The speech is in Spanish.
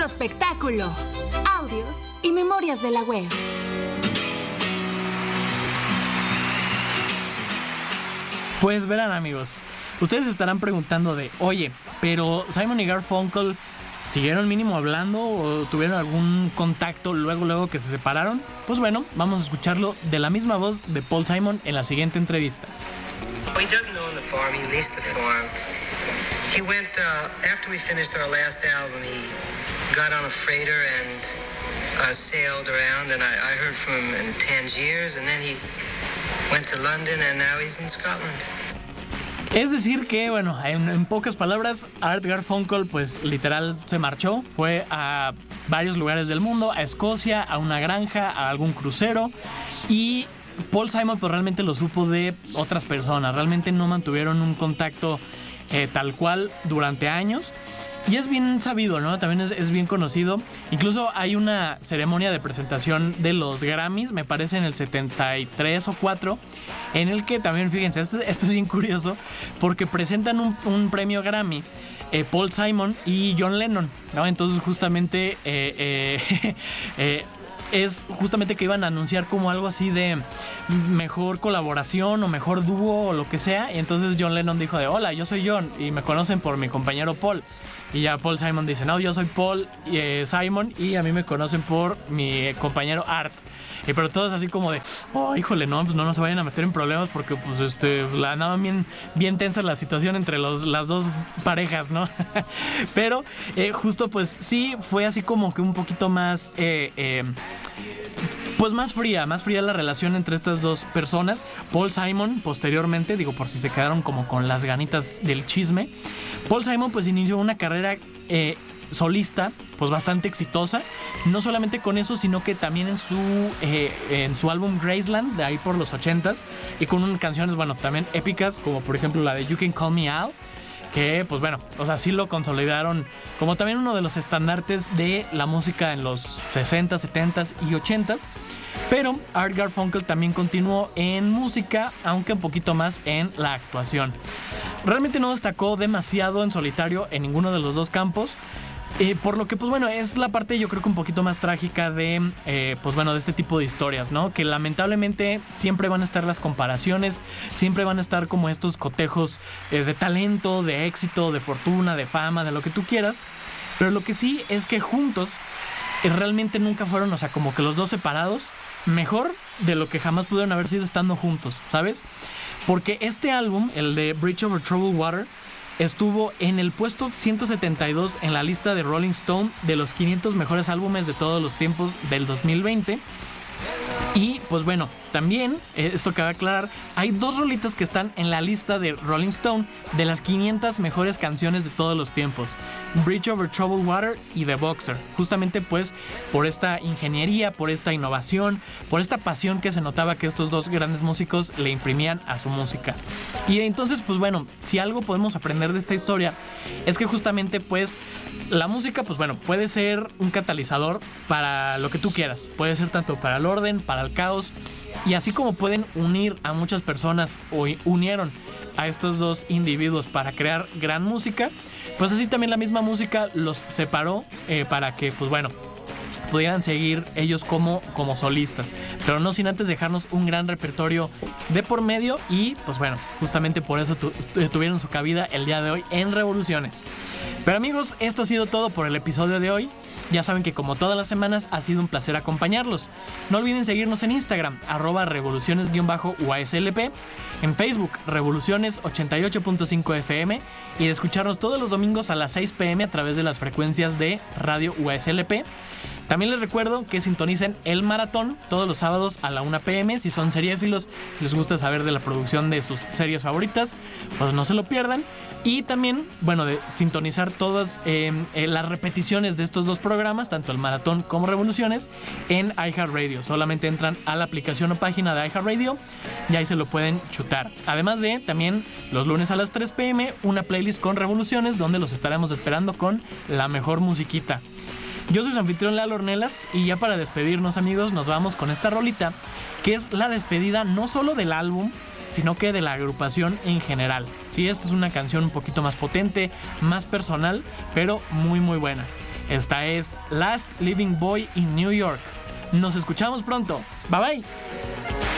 Puro espectáculo, audios y memorias de la web. Pues verán, amigos, ustedes estarán preguntando de, oye, pero Simon y Garfunkel ¿siguieron mínimo hablando o tuvieron algún contacto luego que se separaron? Pues bueno, vamos a escucharlo de la misma voz de Paul Simon en la siguiente entrevista. He doesn't own the farm, he leased the farm. He went, after we finished our last album, he got on a freighter and sailed around, and I heard from him in Tangiers, and then he went to London, and now he's in Scotland. Es decir que, bueno, en pocas palabras, Art Garfunkel pues literal se marchó, fue a varios lugares del mundo, a Escocia, a una granja, a algún crucero, y Paul Simon pues realmente lo supo de otras personas, realmente no mantuvieron un contacto tal cual durante años. Y es bien sabido, ¿no? También es bien conocido. Incluso hay una ceremonia de presentación de los Grammys, me parece en el 73 o 4, en el que también, fíjense, esto es bien curioso, porque presentan un premio Grammy, Paul Simon y John Lennon, ¿no? Entonces justamente es justamente que iban a anunciar como algo así de mejor colaboración o mejor dúo o lo que sea. Y entonces John Lennon dijo de, hola, yo soy John y me conocen por mi compañero Paul. Y ya Paul Simon dice, no, yo soy Paul Simon y a mí me conocen por mi compañero Art. Pero todos así como de, oh, híjole, no, pues no se vayan a meter en problemas porque pues la nada bien tensa la situación entre las dos parejas, ¿no? Pero justo pues sí fue así como que un poquito más pues más fría la relación entre estas dos personas. Paul Simon posteriormente, digo por si se quedaron como con las ganitas del chisme, Paul Simon pues inició una carrera solista pues bastante exitosa, no solamente con eso, sino que también en su álbum Graceland de ahí por los 80s, y con canciones, bueno, también épicas, como por ejemplo la de You Can Call Me Out, que pues bueno, o sea, sí lo consolidaron como también uno de los estandartes de la música en los 60s, 70s y 80s. Pero Art Garfunkel también continuó en música, aunque un poquito más en la actuación. Realmente no destacó demasiado en solitario en ninguno de los dos campos. Por lo que, pues bueno, es la parte yo creo que un poquito más trágica de, pues bueno, de este tipo de historias, ¿no? Que lamentablemente siempre van a estar las comparaciones, siempre van a estar como estos cotejos de talento, de éxito, de fortuna, de fama, de lo que tú quieras. Pero lo que sí es que juntos realmente nunca fueron, o sea, como que los dos separados, mejor de lo que jamás pudieron haber sido estando juntos, ¿sabes? Porque este álbum, el de Bridge Over Troubled Water, estuvo en el puesto 172 en la lista de Rolling Stone de los 500 mejores álbumes de todos los tiempos del 2020. Y pues bueno, también, esto cabe aclarar, hay dos rolitas que están en la lista de Rolling Stone de las 500 mejores canciones de todos los tiempos: Bridge Over Troubled Water y The Boxer. Justamente pues por esta ingeniería, por esta innovación, por esta pasión que se notaba que estos dos grandes músicos le imprimían a su música. Y entonces pues bueno, si algo podemos aprender de esta historia es que justamente pues la música pues bueno puede ser un catalizador para lo que tú quieras. Puede ser tanto para el orden, para el caos, y así como pueden unir a muchas personas o unieron a estos dos individuos para crear gran música, pues así también la misma música los separó para que pues bueno pudieran seguir ellos como solistas, pero no sin antes dejarnos un gran repertorio de por medio. Y pues bueno, justamente por eso tuvieron su cabida el día de hoy en Revoluciones. Pero amigos, esto ha sido todo por el episodio de hoy. Ya saben que como todas las semanas ha sido un placer acompañarlos. No olviden seguirnos en Instagram, @revoluciones_UASLP, en Facebook, Revoluciones 88.5 FM, y de escucharnos todos los domingos a las 6 p.m. a través de las frecuencias de Radio UASLP. También les recuerdo que sintonicen El Maratón todos los sábados a la 1 p.m. Si son seriéfilos y les gusta saber de la producción de sus series favoritas, pues no se lo pierdan. Y también, bueno, de sintonizar todas las repeticiones de estos dos programas, tanto El Maratón como Revoluciones, en iHeartRadio. Solamente entran a la aplicación o página de iHeartRadio y ahí se lo pueden chutar. Además de, también los lunes a las 3 p.m, una playlist con Revoluciones donde los estaremos esperando con la mejor musiquita. Yo soy su anfitrión Lalo Ornelas, y ya para despedirnos, amigos, nos vamos con esta rolita, que es la despedida no solo del álbum, sino que de la agrupación en general. Sí, esto es una canción un poquito más potente, más personal, pero muy muy buena. Esta es Last Living Boy in New York. Nos escuchamos pronto. Bye bye.